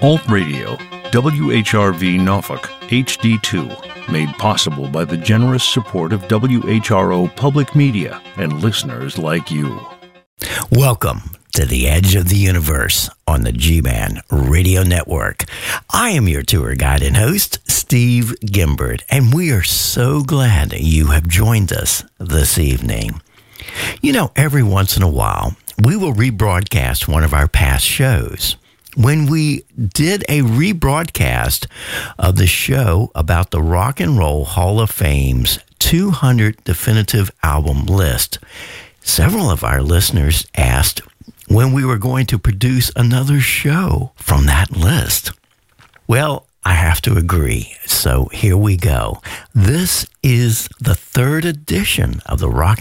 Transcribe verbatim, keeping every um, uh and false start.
Alt Radio, W H R V Norfolk, H D two, made possible by the generous support of W H R O Public Media and listeners like you. Welcome to the Edge of the Universe on the G-Man Radio Network. I am your tour guide and host, Steve Gimbert, and we are so glad that you have joined us this evening. You know, every once in a while, we will rebroadcast one of our past shows. When we did a rebroadcast of the show about the Rock and Roll Hall of Fame's two hundred definitive album list, several of our listeners asked when we were going to produce another show from that list. Well, I have to agree. So here we go. This is the third edition of the Rock